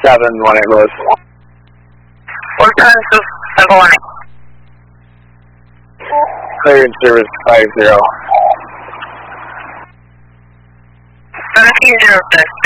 718 Lewis. What time is 718? Clearing service 50. 1706.